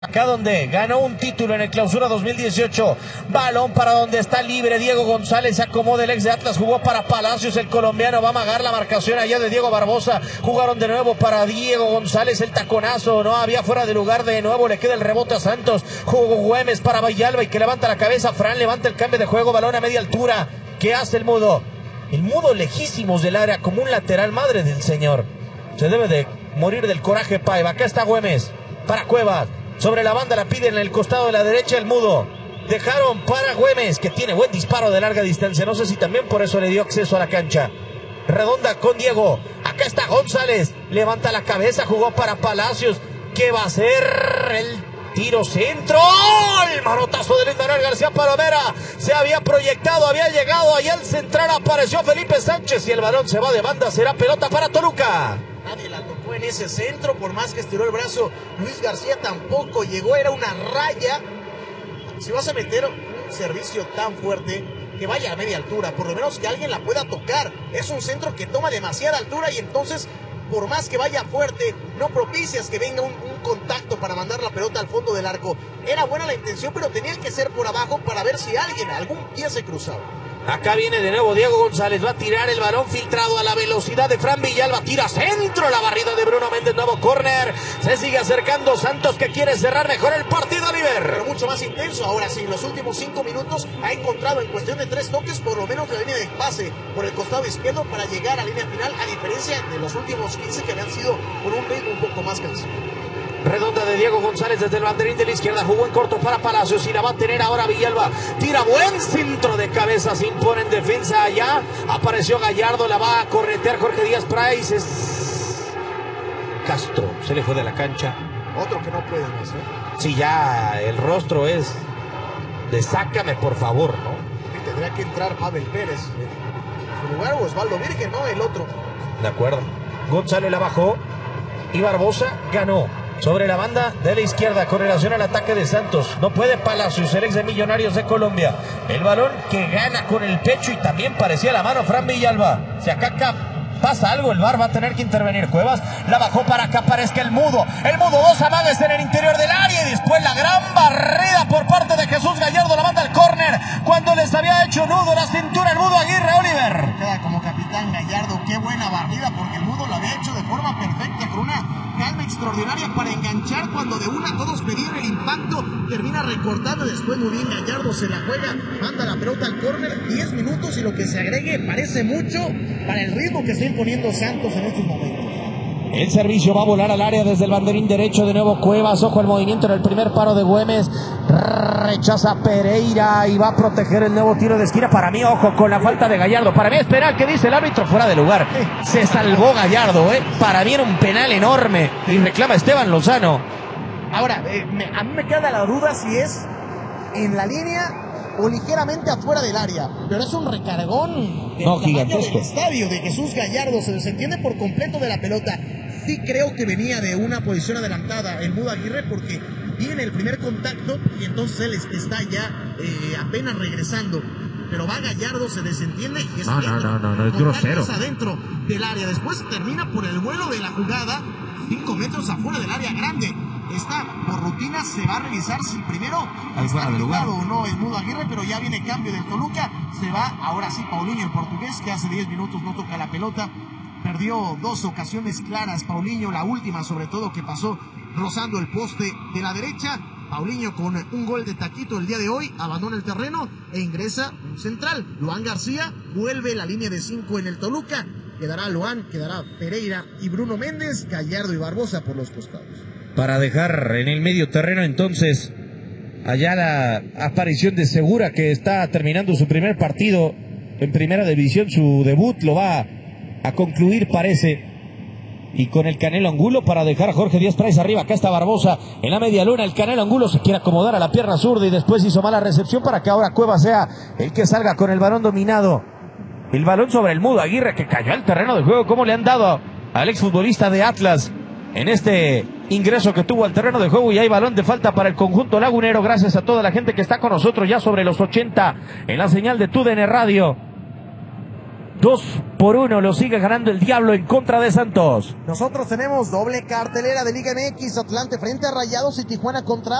Acá donde ganó un título en el Clausura 2018, balón para donde está libre Diego González, se acomoda el ex de Atlas, jugó para Palacios, el colombiano va a amagar la marcación allá de Diego Barbosa, jugaron de nuevo para Diego González, el taconazo, no había fuera de lugar, de nuevo le queda el rebote a Santos, jugó Güemes para Villalba y que levanta la cabeza, Fran levanta el cambio de juego, balón a media altura, ¿qué hace el Mudo? El Mudo lejísimos del área como un lateral, madre del señor, se debe de morir del coraje Paiva. Acá está Güemes para Cuevas. Sobre la banda la piden en el costado de la derecha el Mudo. Dejaron para Güemes, que tiene buen disparo de larga distancia. No sé si también por eso le dio acceso a la cancha. Redonda con Diego. Acá está González. Levanta la cabeza, jugó para Palacios. ¿Qué va a hacer? El tiro centro. El manotazo de Luis Manuel García Palomera. Se había proyectado, había llegado. Allá al central apareció Felipe Sánchez. Y el balón se va de banda. Será pelota para Toluca. Nadie la tocó en ese centro, por más que estiró el brazo, Luis García tampoco llegó, era una raya. Si vas a meter un servicio tan fuerte, que vaya a media altura, por lo menos que alguien la pueda tocar. Es un centro que toma demasiada altura y entonces, por más que vaya fuerte, no propicias que venga un contacto para mandar la pelota al fondo del arco. Era buena la intención, pero tenía que ser por abajo para ver si algún pie se cruzaba. Acá viene de nuevo Diego González, va a tirar el balón filtrado a la velocidad de Fran Villalba, tira centro, la barrida de Bruno Méndez, nuevo córner, se sigue acercando Santos que quiere cerrar mejor el partido, Oliver. Pero mucho más intenso, ahora sí, en los últimos 5 minutos ha encontrado en cuestión de 3 toques por lo menos la línea de pase por el costado izquierdo para llegar a la línea final, a diferencia de los últimos 15 que habían sido por un ritmo un poco más cansado. Redonda de Diego González desde el banderín de la izquierda, jugó en corto para Palacios y la va a tener ahora Villalba, tira buen centro de cabeza, se impone en defensa allá, apareció Gallardo, la va a corretear Jorge Díaz Price, es Castro, se le fue de la cancha. Otro que no puede más, Sí, ya el rostro es de sácame por favor, ¿no? Y tendría que entrar Pavel Pérez en su lugar, o Osvaldo Virgen, ¿no? El otro. De acuerdo. González la bajó y Barbosa ganó. Sobre la banda de la izquierda, con relación al ataque de Santos. No puede Palacios, el ex de Millonarios de Colombia. El balón que gana con el pecho y también parecía la mano Fran Villalba. Si acá pasa algo, el VAR va a tener que intervenir. Cuevas la bajó para que aparezca el Mudo. El Mudo, 2 amagues en el interior del área y después la gran barrida por parte de Jesús Gallardo. La manda al córner cuando les había hecho nudo la cintura el Mudo Aguirre, Oliver. Queda como capitán Gallardo, qué buena barrida porque el Mudo lo había hecho de forma perfecta con una calma extraordinaria para enganchar cuando de una todos pedían el impacto, termina recortando, después muy bien Gallardo se la juega, manda la pelota al córner, 10 minutos y lo que se agregue parece mucho para el ritmo que está imponiendo Santos en estos momentos. El servicio va a volar al área desde el banderín derecho, de nuevo Cuevas, ojo al movimiento en el primer paro de Güemes, rechaza Pereira y va a proteger el nuevo tiro de esquina. Para mí, ojo con la falta de Gallardo, para mí es penal, que dice el árbitro, fuera de lugar. Se salvó Gallardo, para mí era un penal enorme y reclama Esteban Lozano. Ahora, a mí me queda la duda si es en la línea o ligeramente afuera del área, pero es un recargón gigantesco del estadio de Jesús Gallardo, se desentiende por completo de la pelota. Sí creo que venía de una posición adelantada el Mudo Aguirre porque viene el primer contacto y entonces él está ya apenas regresando, pero va Gallardo, se desentiende y es no, es grosero. Adentro del área, después termina por el vuelo de la jugada 5 metros afuera del área grande. Esta por rutina se va a revisar si primero está habilitado o no el Mudo Aguirre, pero ya viene cambio del Toluca, se va ahora sí Paulinho, el portugués, que hace 10 minutos no toca la pelota, perdió 2 ocasiones claras Paulinho, la última sobre todo que pasó rozando el poste de la derecha. Paulinho con un gol de taquito el día de hoy, abandona el terreno e ingresa un central. Luan García vuelve la línea de 5 en el Toluca, quedará Luan, quedará Pereira y Bruno Méndez, Gallardo y Barbosa por los costados. Para dejar en el medio terreno entonces allá la aparición de Segura, que está terminando su primer partido en primera división, su debut lo va a concluir parece, y con el Canelo Angulo para dejar a Jorge Díaz Price arriba. Acá está Barbosa en la media luna, el Canelo Angulo se quiere acomodar a la pierna zurda y después hizo mala recepción para que ahora Cuevas sea el que salga con el balón dominado. El balón sobre el Mudo Aguirre, que cayó al terreno de juego. ¿Cómo le han dado al exfutbolista de Atlas en este ingreso que tuvo al terreno de juego? Y hay balón de falta para el conjunto lagunero, gracias a toda la gente que está con nosotros ya sobre los 80 en la señal de TUDN Radio. 2-1 lo sigue ganando el Diablo en contra de Santos. Nosotros tenemos doble cartelera de Liga MX, Atlante frente a Rayados y Tijuana contra